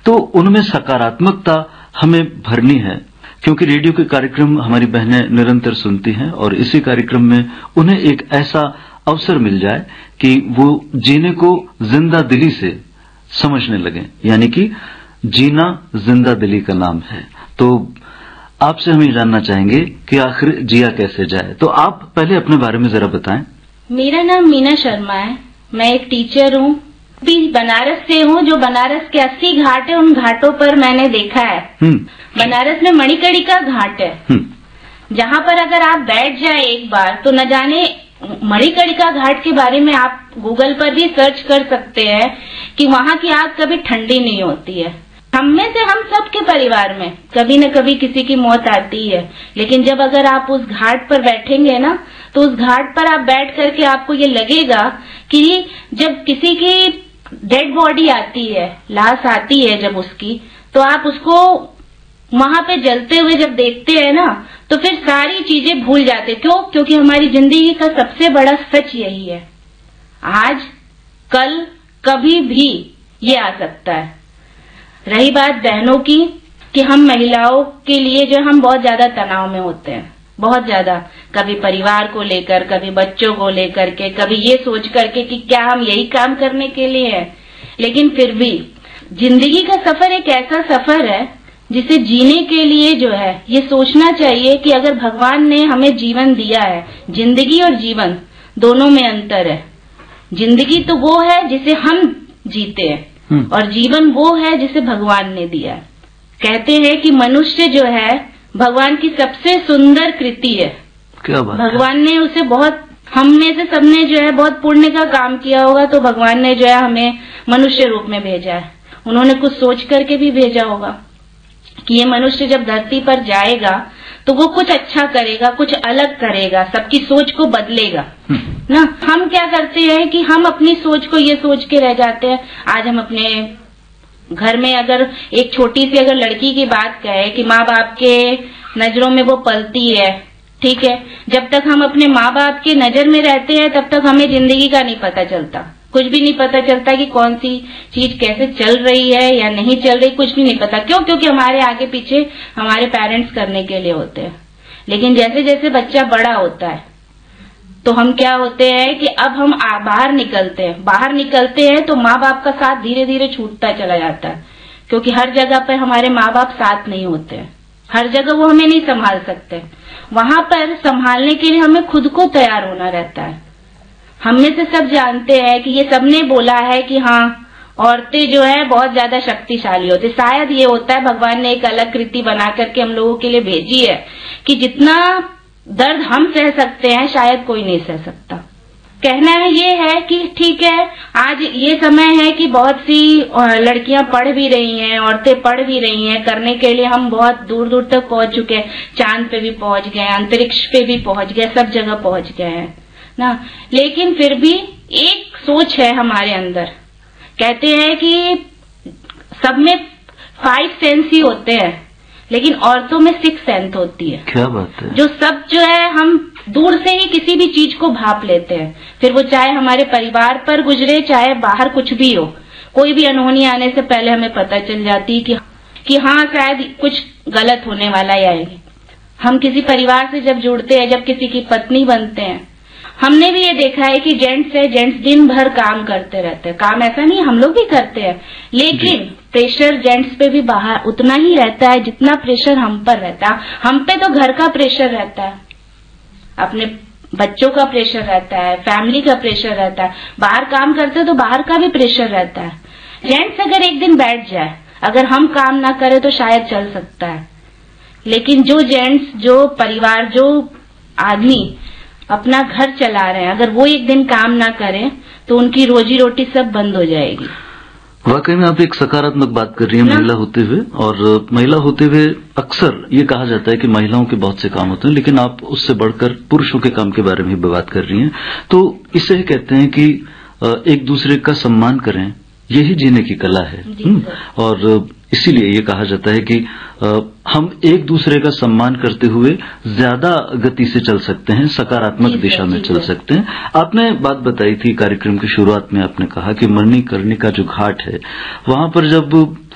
तो उनमें सकारात्मकता हमें भरनी है, क्योंकि रेडियो के कार्यक्रम हमारी बहनें निरंतर सुनती हैं और इसी कार्यक्रम में उन्हें एक ऐसा अवसर मिल जाए कि वो जीने को जिंदा दिली से समझने लगे, यानी कि जीना जिंदा दिली का नाम है। तो आपसे हम ये जानना चाहेंगे कि आखिर जिया कैसे जाए। तो आप पहले अपने बारे में जरा बताएं। मेरा नाम मीना शर्मा है, मैं एक टीचर हूँ, भी बनारस से हूँ। जो बनारस के 80 घाट है, उन घाटों पर मैंने देखा है। बनारस में मणिकर्णिका घाट है, जहाँ पर अगर आप बैठ जाए एक बार तो न जाने, मणिकर्णिका घाट के बारे में आप गूगल पर भी सर्च कर सकते हैं कि वहाँ की आग कभी ठंडी नहीं होती है। हम में से हम सबके परिवार में कभी न कभी किसी की मौत आती है, लेकिन जब अगर आप उस घाट पर बैठेंगे ना, तो उस घाट पर आप बैठ करके आपको ये लगेगा कि जब किसी की डेड बॉडी आती है, लाश आती है जब उसकी, तो आप उसको वहां पे जलते हुए जब देखते हैं ना, तो फिर सारी चीजें भूल जाते। क्यों? क्योंकि हमारी जिंदगी का सबसे बड़ा सच यही है, आज कल कभी भी ये आ सकता है। रही बात बहनों की, कि हम महिलाओं के लिए जो हम बहुत ज्यादा तनाव में होते हैं, बहुत ज्यादा, कभी परिवार को लेकर, कभी बच्चों को लेकर के, कभी ये सोच करके कि क्या हम यही काम करने के लिए है। लेकिन फिर भी जिंदगी का सफर एक ऐसा सफर है जिसे जीने के लिए जो है ये सोचना चाहिए कि अगर भगवान ने हमें जीवन दिया है, जिंदगी और जीवन दोनों में अंतर है। जिंदगी तो वो है जिसे हम जीते हैं और जीवन वो है जिसे भगवान ने दिया है। कहते हैं कि मनुष्य जो है भगवान की सबसे सुंदर कृति है। क्या बात भगवान ने उसे बहुत, हम में से सबने जो है बहुत पुण्य का काम किया होगा, तो भगवान ने जो है हमें मनुष्य रूप में भेजा है। उन्होंने कुछ सोच करके भी भेजा होगा कि ये मनुष्य जब धरती पर जाएगा तो वो कुछ अच्छा करेगा, कुछ अलग करेगा, सबकी सोच को बदलेगा ना। हम क्या करते हैं कि हम अपनी सोच को ये सोच के रह जाते हैं। आज हम अपने घर में अगर एक छोटी सी अगर लड़की की बात कहें कि माँ बाप के नजरों में वो पलती है, ठीक है, जब तक हम अपने माँ बाप की नजर में रहते हैं तब तक हमें जिंदगी का नहीं पता चलता, कुछ भी नहीं पता चलता कि कौन सी चीज कैसे चल रही है या नहीं चल रही, कुछ भी नहीं पता। क्यों? क्योंकि हमारे आगे पीछे हमारे पेरेंट्स करने के लिए होते हैं। लेकिन जैसे जैसे बच्चा बड़ा होता है तो हम क्या होते हैं कि अब हम बाहर निकलते हैं तो माँ बाप का साथ धीरे धीरे छूटता चला जाता है, क्योंकि हर जगह पर हमारे माँ बाप साथ नहीं होते हैं, हर जगह वो हमें नहीं संभाल सकते। वहां पर संभालने के लिए हमें खुद को तैयार होना रहता है। हम में से सब जानते हैं कि ये सबने बोला है कि हाँ, औरतें जो है बहुत ज्यादा शक्तिशाली होती। शायद ये होता है भगवान ने एक अलग कृति बना करके हम लोगों के लिए भेजी है कि जितना दर्द हम सह सकते हैं शायद कोई नहीं सह सकता। कहना है ये है कि ठीक है, आज ये समय है कि बहुत सी लड़कियां पढ़ भी रही हैं, औरतें पढ़ भी रही हैं, करने के लिए हम बहुत दूर दूर तक पहुंच चुके हैं, चांद पे भी पहुंच गए, अंतरिक्ष पे भी पहुंच गए, सब जगह पहुंच गए हैं ना। लेकिन फिर भी एक सोच है हमारे अंदर, कहते हैं कि सब में 5 सेंस ही होते हैं, लेकिन औरतों में 6 सेंस होती है। क्या बात है। जो सब जो है हम दूर से ही किसी भी चीज को भाप लेते हैं, फिर वो चाहे हमारे परिवार पर गुजरे, चाहे बाहर कुछ भी हो, कोई भी अनहोनी आने से पहले हमें पता चल जाती है कि हाँ शायद कुछ गलत होने वाला ही आएगी। हम किसी परिवार से जब जुड़ते हैं, जब किसी की पत्नी बनते हैं, हमने भी ये देखा है कि जेंट्स दिन भर काम करते रहते हैं। काम ऐसा नहीं, हम लोग भी करते हैं, लेकिन प्रेशर जेंट्स पे भी बाहर उतना ही रहता है जितना प्रेशर हम पर रहता है। हम पे तो घर का प्रेशर रहता है, अपने बच्चों का प्रेशर रहता है, फैमिली का प्रेशर रहता है, बाहर काम करते तो बाहर का भी प्रेशर रहता है। जेंट्स अगर एक दिन बैठ जाए, अगर हम काम ना करें तो शायद चल सकता है, लेकिन जो जेंट्स, जो परिवार, जो आदमी अपना घर चला रहे हैं, अगर वो एक दिन काम ना करें तो उनकी रोजी रोटी सब बंद हो जाएगी। वाकई में आप एक सकारात्मक बात कर रही हैं महिला होते हुए, और महिला होते हुए अक्सर ये कहा जाता है कि महिलाओं के बहुत से काम होते हैं, लेकिन आप उससे बढ़कर पुरुषों के काम के बारे में भी बात कर रही हैं। तो इसे कहते हैं कि एक दूसरे का सम्मान करें, यही जीने की कला है। और इसीलिए ये कहा जाता है कि हम एक दूसरे का सम्मान करते हुए ज्यादा गति से चल सकते हैं, सकारात्मक दिशा में चल सकते हैं। आपने बात बताई थी कार्यक्रम की शुरुआत में, आपने कहा कि मणिकर्णिका जो घाट है वहां पर जब